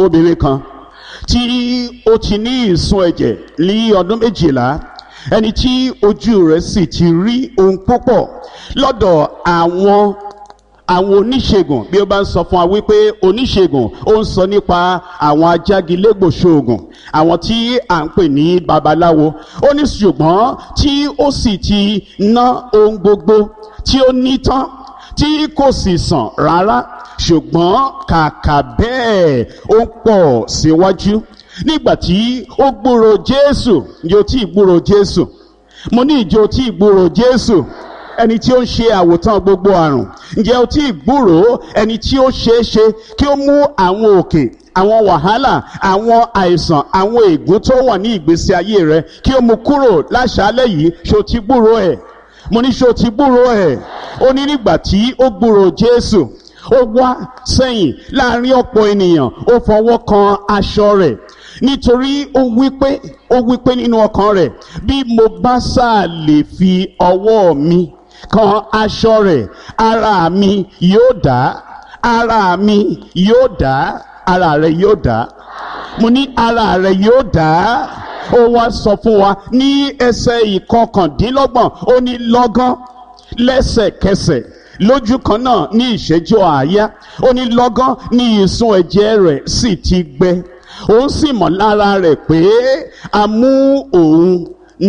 obìnrin kan tí ó ti ní ìsun ẹ̀jẹ̀ ní ọdún 12, ẹni tí ojú rẹ̀ sì ti rí ohun púpọ̀ lọ́dọ̀ àwọn oníṣègùn. Bí ó bá ń sọ fún wa wípé oníṣègùn, ó ń sọ nípa àwọn ajágilégbòṣoògùn, àwọn tí à ń pè ní babaláwo. Ó ní ṣùgbọ́n tí ó sì ti ná ohun gbogbo tí ó ní tán tí kò sì sàn rárá, ṣùgbọ́n kàkà bẹ́ẹ̀ ó ń pọ̀ síwájú. Nígbà tí ó gbúròó Jésù, ǹjẹ́ o tí ì gbúròó Jésù? Mo ní ìjọ tí ì gbúròó Jésù, ẹni tí ó ń ṣe àwòtán gbogbo àrùn. Ǹjẹ́ o tí ì gbúròó ẹni tí ó ṣeéṣe kí ó mú àwọn òkè, àwọn wàhálà, àwọn àìsàn, àwọn ègún tó wà ní ìgbésí ayé rẹ kí ó mú kúrò láṣálẹ́ yìí? Ṣé o ti gbúròó ẹ̀? Mo ní ṣé o ti gbúròó ẹ̀? Ó ní nígbà tí ó gbúròó Jésù, ó wá sẹ́yìn láàrin ọ̀pọ̀ ènìyàn, ó fọwọ́ kan aṣọ rẹ̀, nítorí ó wípé nínú ọkàn rẹ̀, bí mo bá sáà lè fi ọwọ́ mi kan aṣọ rẹ̀, ara mi yóò dá, ara mi yóò dá. Ara rẹ̀ yóò dá. Mo ní ara rẹ̀ yóò dá. Ó wá sọ fún wa ní ẹsẹ̀ 29, ó ní lọ́gán, lẹ́sẹ̀kẹsẹ̀, lójú kan náà, ní ìṣẹ́jú àáyá, ó ní lọ́gán ní ìsun ẹ̀jẹ̀ rẹ̀ sì ti gbẹ. Òun sì mọ̀ lára rẹ̀ pé a mú òun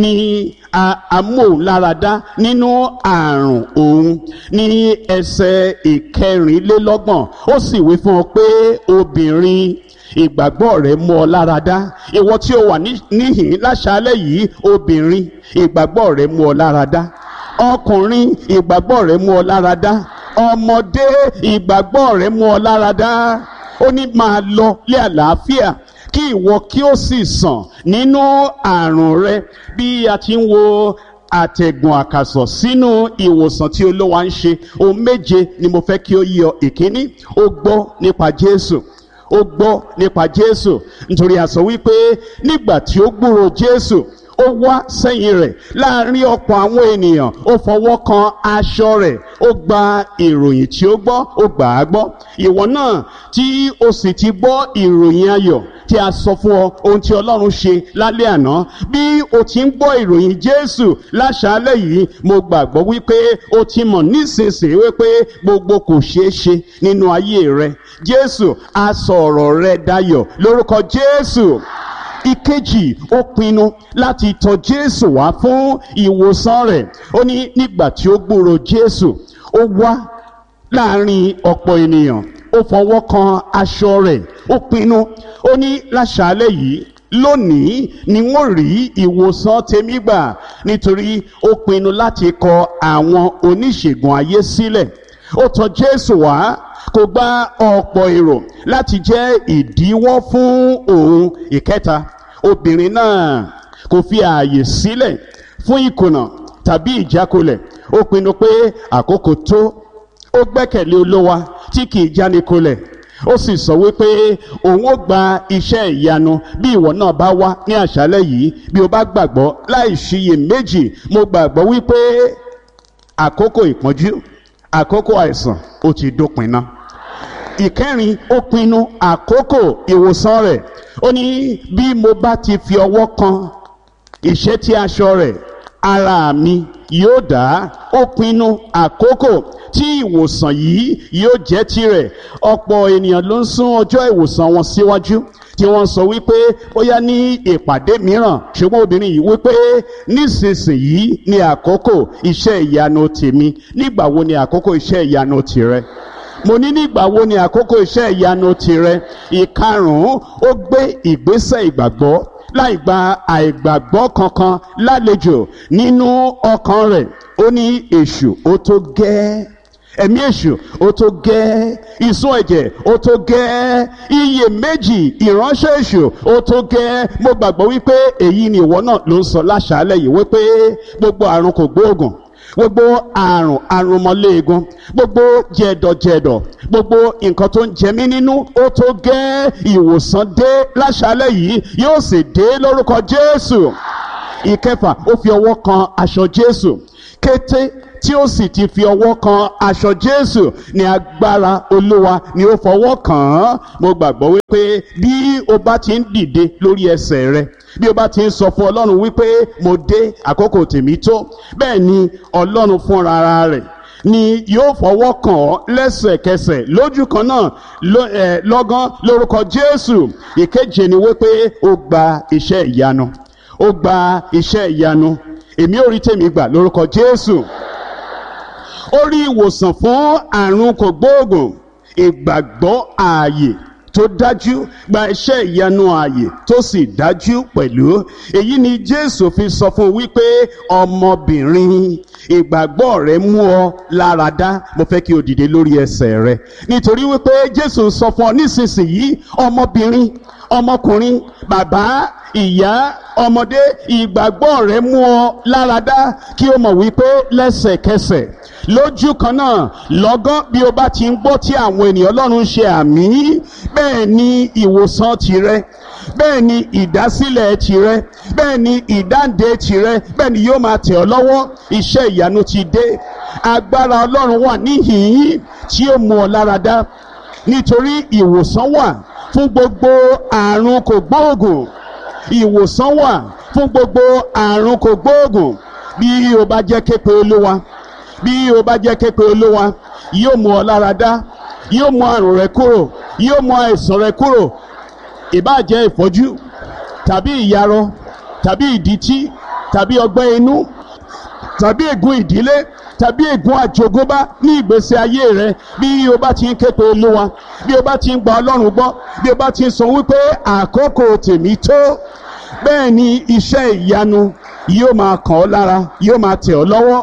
lára dá nínú àrùn òun. Ní ẹsẹ̀ 34, ó sì wí fún ọ pé obìnrin, ìgbàgbọ́ rẹ̀ mú ọ lára dá. Ìwọ tí ó wà níhìn láṣálẹ́ yìí, obìnrin, ìgbàgbọ́ rẹ̀ mú ọ lára dá. Ọkùnrin, ìgbàgbọ́ rẹ̀ mú ọ lára dá. Ọmọdé, ìgbàgbọ́ rẹ̀ mú ọ lára dá. Ó ní máa lọ lé àlàáfíà, kí ìwọ kí ó sì sàn nínú àrùn rẹ. Bí a ti ń wo àtẹ̀gùn àkàsọ̀ sínú ìwòsàn tí Olúwa ń ṣe, ohun 7 ni mo fẹ́ kí ó yé ọ. Ìkíní, ó gbọ́ nípa Jésù. Ó gbọ́ nípa Jésù, nítorí a sọ wípé nígbà tí ó gbúròó Jésù, ó wá sẹ́yìn rẹ̀ láàrin ọ̀pọ̀ àwọn ènìyàn, ó fọwọ́ kan aṣọ rẹ̀, ó gba ìròyìn tí ó gbọ́, ó gbà á gbọ́. Ìwọ náà tí o sì ti gbọ́ ìròyìn ayọ̀ tí a sọ fún ọ, ohun tí Ọlọ́run ṣe lálẹ́ àná, bí o ti ń gbọ́ ìròyìn Jésù láṣálẹ́ yìí, mo gbàgbọ́ wípé o ti mọ̀ nísinsìnyí wípé gbogbo kò ṣeé ṣe nínú ayé rẹ. Jésù á sọ ọ̀rọ̀ rẹ dayọ̀ lórúkọ Jésù. Ìkejì, ó pinnu láti tọ̀ Jésù wá fún ìwòsàn rẹ̀. Ó ní nígbà tí ó gbúròó Jésù, ó wá láàrin ọ̀pọ̀ ènìyàn, ó fọwọ́ kan aṣọ rẹ̀, ó pinnu, ó ní láṣálẹ́ yìí, lónìí ni wọ́n rí ìwòsàn tèmi gbà. Nítorí ó pinnu láti kọ àwọn oníṣègùn ayé sílẹ̀. Ó tọ̀ Jésù wá, kò gba ọ̀pọ̀ èrò láti jẹ́ ìdíwọ́ fún òun. Ìkẹta, obìnrin náà kò fi ààyè sílẹ̀ fún ìkùnà tàbí ìjákulẹ̀. Ó pinnu pé àkókò tó. Ó gbẹ́kẹ̀lé Olúwa tí kì í jánikulẹ̀. Ó sì sọ wípé òun ó gba iṣẹ́ ìyanu. Bí ìwọ náà bá wá ní àṣálẹ́ yìí, bí o bá gbàgbọ́ láì ṣiyèméjì, mo gbàgbọ́ wípé àkókò ìpọ́njú, àkókò àìsàn ó ti dópin náà. Ìkẹrin, ó pinnu àkókò ìwòsàn rẹ̀. Ó ní bí mo bá ti fi ọwọ́ kan ìṣẹ́tí aṣọ rẹ̀, ara mi yóò dá. Ó pinnu àkókò tí ìwòsàn yìí yóò jẹ́ tirẹ̀. Ọ̀pọ̀ ènìyàn ló ń sún ọjọ́ ìwòsàn wọn síwájú, tí wọ́n sọ wípé bóyá ní ìpàdé mìíràn. Ṣùgbọ́n obìnrin yìí wípé nísinsìnyí ni àkókò iṣẹ́ ìyanu tèmi. Nígbà wo ni àkókò iṣẹ́ ìyanu tìrẹ? Mo ní nígbà wo ni àkókò iṣẹ́ ìyanu tìrẹ? Ìkarùn-ún, ó gbé ìgbésẹ̀ ìgbàgbọ́ láì gba àìgbàgbọ́ kankan lálejò nínú ọkàn rẹ̀. Ó ní èṣù ó tó gẹ́, ẹ̀mí èṣù ó tó gẹ́, ìsun ẹ̀jẹ̀ ó tó gẹ́, iyèméjì ìránṣẹ́ èṣù ó tó gẹ́. Mo gbàgbọ́ wípé èyí ni ìwọ náà ló ń sọ láṣálẹ́ yìí, wípé gbogbo àrùn kò gbóògùn, gbogbo àrùn àrùnmọ́léegun, gbogbo jẹ̀dọ̀jẹ̀dọ̀, gbogbo nǹkan tó ń jẹ mí nínú ó tó gẹ́. Ìwòsàn dé láṣálẹ́ yìí, yóò sì dé lórúkọ Jésù. Ìkẹfà, ó fi ọwọ́ kan aṣọ Jésù. Kété tí ó sì ti fi ọwọ́ kan aṣọ Jésù ní agbára Olúwa ni ó fọwọ́ kàn án. Mo gbàgbọ́ wípé bí o bá ti ń dìde lórí ẹsẹ̀ rẹ, bí o bá ti ń sọ fún Ọlọ́run wípé mo dé, àkókò tèmi tó, bẹ́ẹ̀ ni Ọlọ́run fúnra rẹ̀ ni yóò fọwọ́ kàn ọ́ lẹ́sẹ̀kẹsẹ̀ lójú kan náà lọ́gán lórúkọ Jésù. Ìkeje ni wípé ó gba iṣẹ́ ìyanu, ó gba iṣẹ́ ìyanu. Èmi ò rí tèmi gbà lórúkọ Jésù. Ó rí ìwòsàn fún àrùn kògbóògùn. Ìgbàgbọ́ ààyè tó dájú gba iṣẹ́ ìyanu ààyè tó sì dájú pẹ̀lú. Èyí ni Jésù fi sọ fún wípé ọmọbìnrin, ìgbàgbọ́ rẹ mú ọ lára dá. Mo fẹ́ kí o dìde lórí ẹsẹ̀ rẹ, nítorí wípé Jésù sọ fún ọ nísinsìnyí, ọmọbìnrin, ọmọkùnrin, bàbá, ìyá, ọmọdé, ìgbàgbọ́ rẹ mú ọ lára dá. Kí o mọ̀ wípé lẹ́sẹ̀kẹsẹ̀ lójú kan náà lọ́gán bí o bá ti ń gbọ́ tí àwọn ènìyàn Ọlọ́run ṣe àmì, bẹ́ẹ̀ ni ìwòsàn tirẹ̀, bẹ́ẹ̀ ni ìdásílẹ̀ tirẹ̀, bẹ́ẹ̀ ni ìdáǹdè tirẹ̀, bẹ́ẹ̀ ni yóò máa tẹ̀ ọ́ lọ́wọ́. Iṣẹ́ ìyanu ti dé. Agbára Ọlọ́run wà níhìn-ín tí ó mú ọ lára dá, nítorí ìwòsàn wà fún gbogbo àrùn kògbóògùn. Ìwòsàn wà fún gbogbo àrùn kògbóògùn. Bí o bá jẹ́ képe Olúwa, bí o bá jẹ́ képe Olúwa, yóò mú ọ lára dá, yóò mú àrùn rẹ kúrò, yóò mú àìsàn rẹ kúrò. Ìbá jẹ́ ìfọ́jú tàbí ìyarọ tàbí ìdítí tàbí ọgbẹ́ inú tàbí ègún ìdílé tàbí ègún àjogúnbá ní ìgbésí ayé rẹ, bí o bá ti ń képe Olúwa, bí o bá ti ń gba Ọlọ́run gbọ́, bí o bá ti ń sọ wípé àkókò tèmi tó, bẹ́ẹ̀ ni iṣẹ́ ìyanu yóò máa kàn ọ́ lára, yóò máa tẹ̀ ọ́ lọ́wọ́.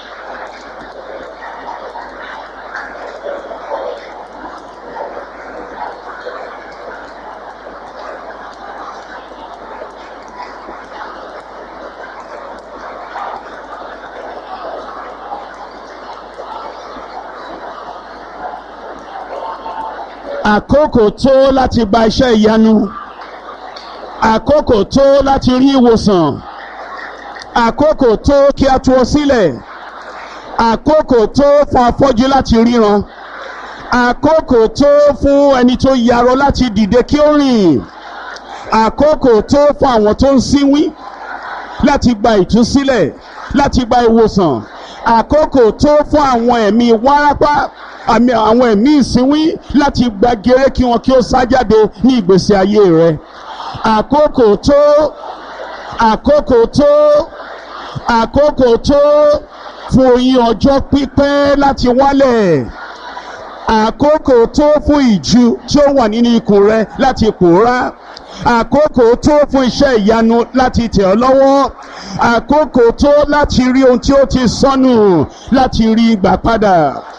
Àkókò tó láti gba iṣẹ́ ìyanu, àkókò tó láti rí ìwòsàn, àkókò tó kí a tú ọ sílẹ̀, àkókò tó fún afọ́jú láti ríran, àkókò tó fún ẹni tó yarọ láti dìde kí ó rìn, àkókò tó fún àwọn tó ń sínwín láti gba ìtúsílẹ̀, láti gba ìwòsàn, àkókò tó fún àwọn ẹ̀mí wárápá, àwọn ẹ̀mí ìsínwín láti gba gèrè kí wọn kí ó sá jáde ní ìgbésí ayé rẹ. Àkókò tó, àkókò tó, àkókò tó fún oyin ọjọ́ pípẹ́ láti wálẹ̀. Àkókò tó fún ìju tí ó wà nínú ikùn rẹ láti pòórá. Àkókò tó fún iṣẹ́ ìyanu láti tẹ̀ ọ́ lọ́wọ́. Àkókò tó láti rí ohun tí ó ti sọnù láti rí gbà padà.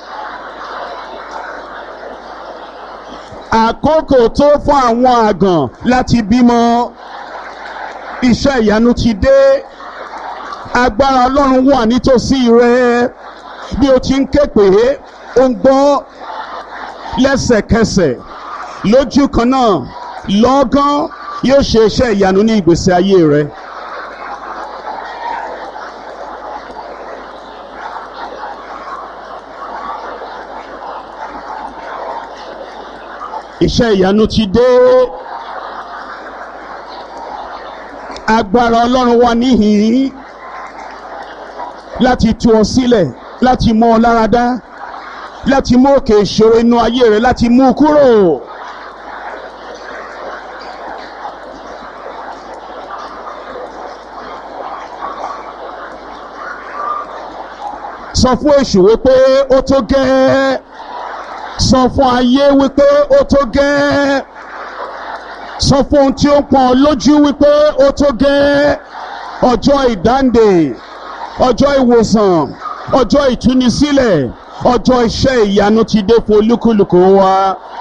Àkókò tó fún àwọn àgàn láti bímọ. Iṣẹ́ ìyanu ti dé. Agbára Ọlọ́run wà nítòsí rẹ. Bí o ti ń ké pè é, ó ń gbọ́ lẹ́sẹ̀kẹsẹ̀ lójú kan náà lọ́gán yóò ṣe iṣẹ́ ìyanu ní ìgbésí ayé rẹ. Iṣẹ́ ìyanu ti dé. Agbára Ọlọ́run wà níhìn-ín láti tú ọ sílẹ̀, láti mú ọ lára dá, láti mú òkè ìṣòro inú ayé rẹ, láti mú kúrò. Sọ fún èṣù wípé ó tó gẹ́ẹ́. Sọ fún ayé wípé ó tó gẹ́ẹ́. Sọ fún ohun tí ó ń pọ́n ọ lójú wípé ó tó gẹ́ẹ́. Ọjọ́ ìdáǹdè, ọjọ́ ìwòsàn, ọjọ́ ìtúnisílẹ̀, ọjọ́ iṣẹ́ ìyanu ti dé fún olúkúlùkù wa.